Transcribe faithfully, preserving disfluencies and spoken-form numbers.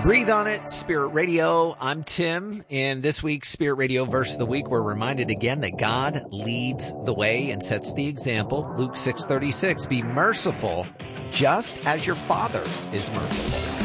Breathe on it, Spirit Radio. I'm Tim. In this week's Spirit Radio Verse of the Week, we're reminded again that God leads the way and sets the example. Luke six thirty-six, be merciful just as your Father is merciful.